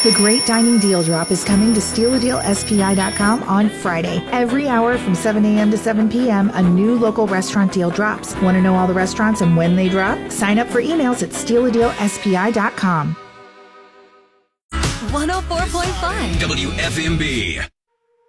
The Great Dining Deal Drop is coming to StealADealSPI.com on Friday. Every hour from 7 a.m. to 7 p.m., a new local restaurant deal drops. Want to know all the restaurants and when they drop? Sign up for emails at StealADealSPI.com. 104.5 WFMB.